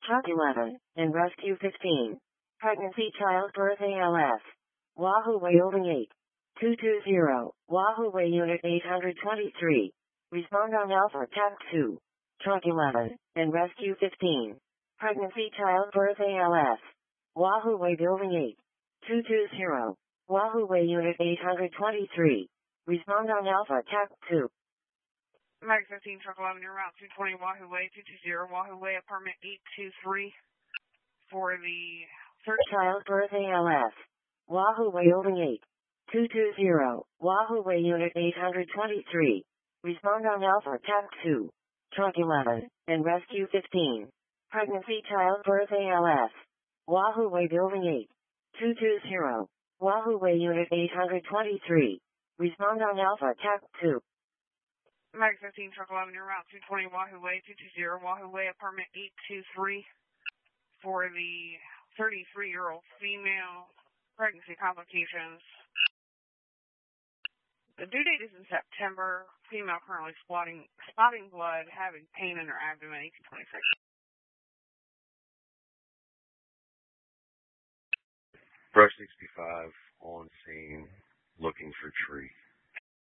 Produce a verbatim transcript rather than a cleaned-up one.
Truck eleven, and Rescue fifteen. Pregnancy childbirth A L S. Wahoo Wyoming eight. two two zero, Wahoo Way Unit eight twenty-three. Respond on Alpha T A C two. Truck eleven, and Rescue fifteen. Pregnancy childbirth A L S. Wahoo Way Building eight. two two zero, Wahoo Way Unit eight twenty-three. Respond on Alpha T A C two. Mag fifteen, Truck eleven, near Route two twenty, Wahoo Way, two two zero, Wahoo Way, Apartment eight two three, for the third childbirth A L S. Wahoo Wyoming eight. two two zero, Wahoo Way Unit eight twenty-three. Respond on Alpha T A C two. Truck eleven, and Rescue fifteen. Pregnancy childbirth A L S. Wahoo Way Building eight. two two zero, Wahoo Way Unit eight twenty-three. Respond on Alpha T A C two. Mag fifteen, Truck eleven, near Route two twenty, Wahoo Way, two two zero, Wahoo Way, Apartment eight two three, for the thirty-three-year-old female, pregnancy complications. The due date is in September. Female currently spotting, spotting blood, having pain in her abdomen, eighteen twenty-six. Brush sixty-five on scene, looking for tree.